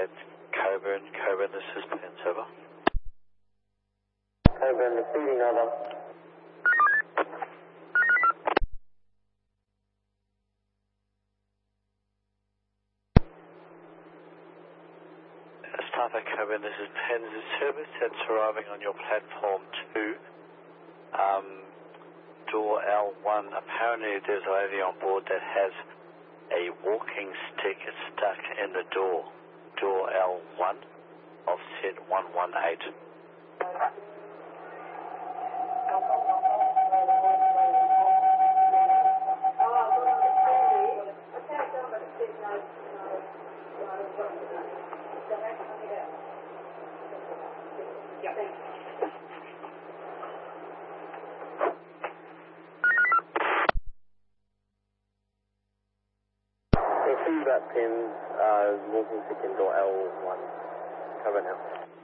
at Coburn. Coburn, this is Pence, over. Coburn, receiving, over. Staff at Coburn, this is Pence. The service that's arriving on your platform 2, door L1. Apparently there's a lady on board that has a walking stick stuck in the door L1 of set 118. Receive that Pins, walking stick in door L1. Cover now.